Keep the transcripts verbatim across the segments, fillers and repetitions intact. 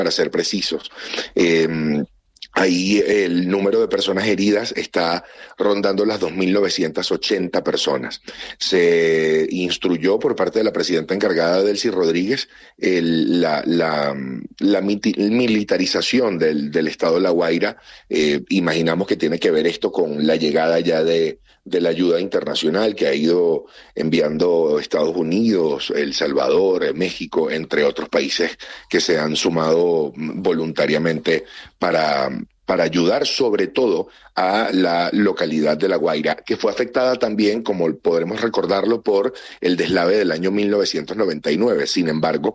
para ser precisos. Eh, Ahí el número de personas heridas está rondando las dos mil novecientas ochenta personas. Se instruyó por parte de la presidenta encargada, Delcy Rodríguez, el, la, la, la militarización del, del estado de La Guaira. Eh, imaginamos que tiene que ver esto con la llegada ya de, de la ayuda internacional que ha ido enviando Estados Unidos, El Salvador, México, entre otros países que se han sumado voluntariamente para, para ayudar sobre todo a la localidad de La Guaira, que fue afectada también, como podremos recordarlo, por el deslave del año mil novecientos noventa y nueve. Sin embargo,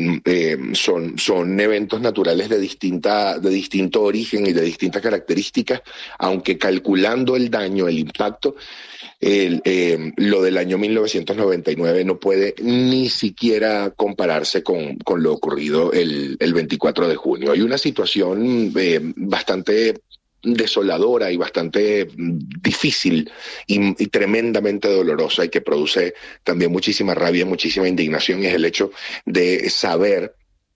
eh, son, son eventos naturales de, distinta, de distinto origen y de distintas características, aunque calculando el daño, el impacto, El, eh, lo del año mil novecientos noventa y nueve no puede ni siquiera compararse con, con lo ocurrido el, el veinticuatro de junio. Hay una situación eh, bastante desoladora y bastante difícil y, y tremendamente dolorosa, y que produce también muchísima rabia, muchísima indignación, es el hecho de saber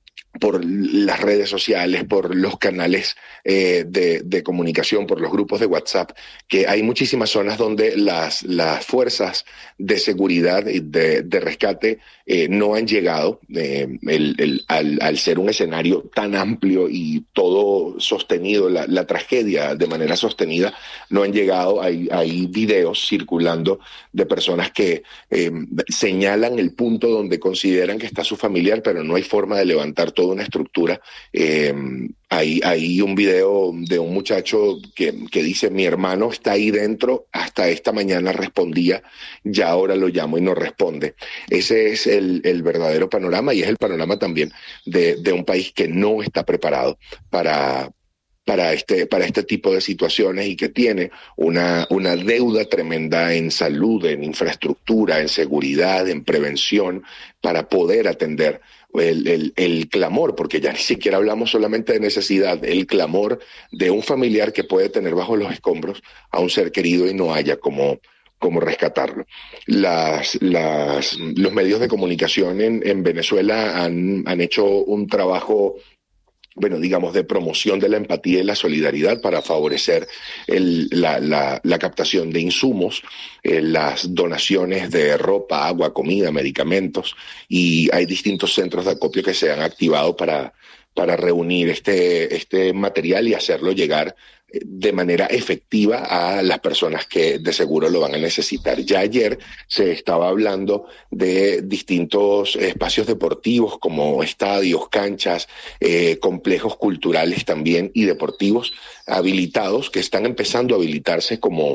por las redes sociales, por los canales eh, de, de comunicación, por los grupos de WhatsApp, que hay muchísimas zonas donde las, las fuerzas de seguridad y de, de rescate eh, no han llegado, eh, el, el, al, al ser un escenario tan amplio y todo sostenido, la, la tragedia de manera sostenida, no han llegado. Hay, hay videos circulando de personas que eh, señalan el punto donde consideran que está su familiar, pero no hay forma de levantar toda una estructura. Eh, hay, hay un video de un muchacho que, que dice: mi hermano está ahí dentro, hasta esta mañana respondía, ya ahora lo llamo y no responde. Ese es el, el verdadero panorama, y es el panorama también de, de un país que no está preparado para... para este, para este tipo de situaciones, y que tiene una, una deuda tremenda en salud, en infraestructura, en seguridad, en prevención, para poder atender el, el, el clamor, porque ya ni siquiera hablamos solamente de necesidad, el clamor de un familiar que puede tener bajo los escombros a un ser querido y no haya como cómo rescatarlo. Las, las, los medios de comunicación en, en Venezuela han, han hecho un trabajo, bueno, digamos, de promoción de la empatía y la solidaridad para favorecer el, la, la, la captación de insumos, eh, las donaciones de ropa, agua, comida, medicamentos, y hay distintos centros de acopio que se han activado para, para reunir este, este material y hacerlo llegar de manera efectiva a las personas que de seguro lo van a necesitar. Ya ayer se estaba hablando de distintos espacios deportivos como estadios, canchas, eh, complejos culturales también y deportivos habilitados, que están empezando a habilitarse como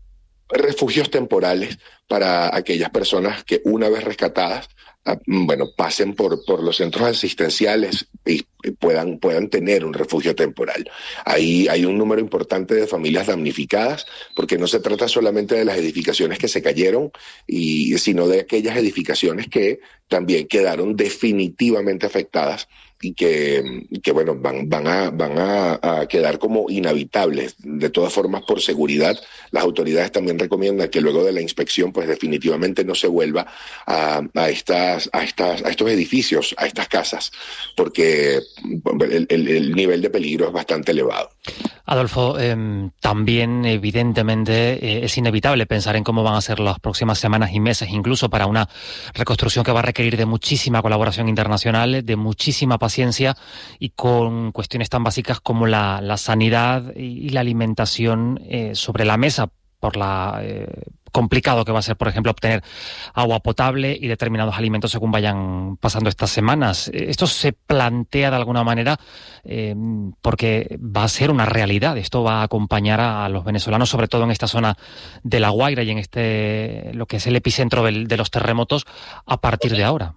refugios temporales para aquellas personas que, una vez rescatadas, bueno, pasen por, por los centros asistenciales y puedan, puedan tener un refugio temporal. Ahí hay un número importante de familias damnificadas, porque no se trata solamente de las edificaciones que se cayeron, y, sino de aquellas edificaciones que también quedaron definitivamente afectadas y que, que bueno, van, van, a, van a, a quedar como inhabitables. De todas formas, por seguridad, las autoridades también recomiendan que luego de la inspección, pues definitivamente no se vuelva a, a, estas, a, estas, a estos edificios, a estas casas, porque el, el, el nivel de peligro es bastante elevado. Adolfo, eh, también evidentemente eh, es inevitable pensar en cómo van a ser las próximas semanas y meses, incluso para una reconstrucción que va a requerir de muchísima colaboración internacional, de muchísima paciencia, y con cuestiones tan básicas como la, la sanidad y la alimentación eh, sobre la mesa, por la eh, complicado que va a ser, por ejemplo, obtener agua potable y determinados alimentos según vayan pasando estas semanas. Esto se plantea de alguna manera eh, porque va a ser una realidad. Esto va a acompañar a los venezolanos, sobre todo en esta zona de La Guaira y en este lo que es el epicentro del, de los terremotos, a partir de ahora.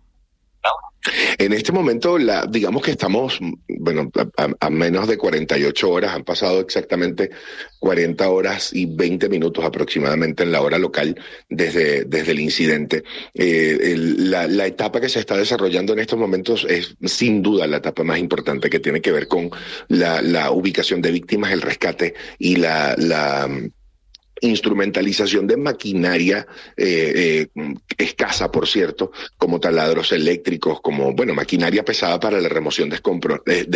En este momento, la, digamos que estamos, bueno, a, a menos de cuarenta y ocho horas, han pasado exactamente cuarenta horas y veinte minutos aproximadamente en la hora local desde, desde el incidente. Eh, el, la, la etapa que se está desarrollando en estos momentos es sin duda la etapa más importante, que tiene que ver con la, la ubicación de víctimas, el rescate y la... la instrumentalización de maquinaria eh, eh, escasa, por cierto, como taladros eléctricos, como, bueno, maquinaria pesada para la remoción de escombros, de